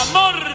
amor.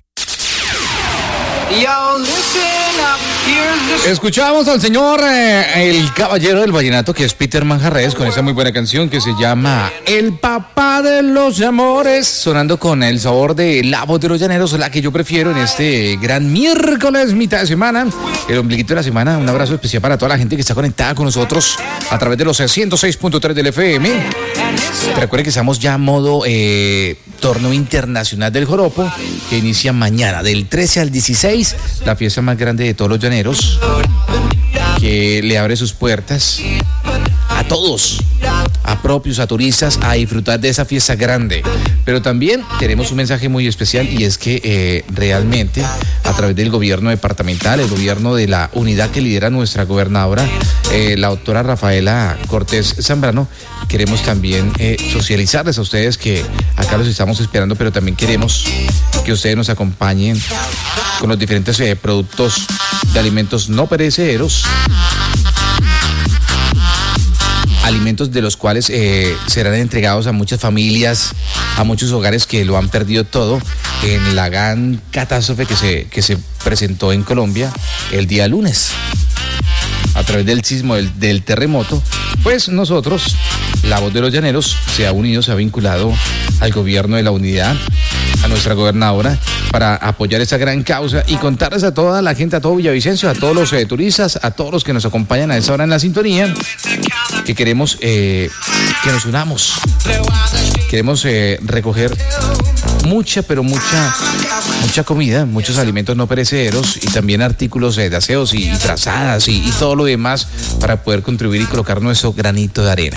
Escuchamos al señor, el caballero del vallenato, que es Peter Manjarres, con esa muy buena canción que se llama El Papá de los Amores, sonando con el sabor de La Voz de los Llaneros, la que yo prefiero en este gran miércoles, mitad de semana, el ombliguito de la semana. Un abrazo especial para toda la gente que está conectada con nosotros a través de los 106.3 del FM. Recuerden que estamos ya a modo torneo internacional del joropo, que inicia mañana, del 13 al 16, la fiesta más grande de todos los llaneros, que le abre sus puertas a todos, a propios, a turistas, a disfrutar de esa fiesta grande. Pero también tenemos un mensaje muy especial, y es que realmente a través del gobierno departamental, el gobierno de la unidad que lidera nuestra gobernadora, la doctora Rafaela Cortés Zambrano, queremos también socializarles a ustedes que acá los estamos esperando, pero también queremos que ustedes nos acompañen con los diferentes productos de alimentos no perecederos, alimentos de los cuales serán entregados a muchas familias, a muchos hogares que lo han perdido todo en la gran catástrofe que se presentó en Colombia el día lunes a través del sismo, del terremoto. Pues nosotros, La Voz de los Llaneros, se ha unido, se ha vinculado al gobierno de la unidad, a nuestra gobernadora, para apoyar esa gran causa y contarles a toda la gente, a todo Villavicencio, a todos los turistas, a todos los que nos acompañan a esta hora en la sintonía, que queremos que nos unamos. Queremos recoger mucha, pero mucha comida, muchos alimentos no perecederos y también artículos de aseos y trazadas y todo lo demás, para poder contribuir y colocar nuestro granito de arena.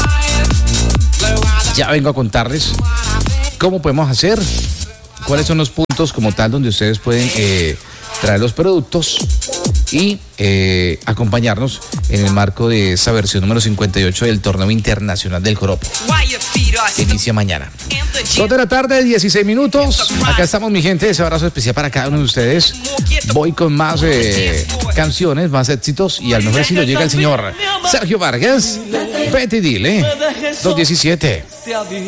Ya vengo a contarles cómo podemos hacer, cuáles son los puntos como tal donde ustedes pueden traer los productos y acompañarnos en el marco de esta versión número 58 del torneo internacional del joropo, que inicia mañana. 2 de la tarde, 16 minutos. Acá estamos, mi gente. Ese abrazo especial para cada uno de ustedes. Voy con más canciones, más éxitos, y al mejor estilo llega el señor Sergio Vargas. Vete y dile. 2:17.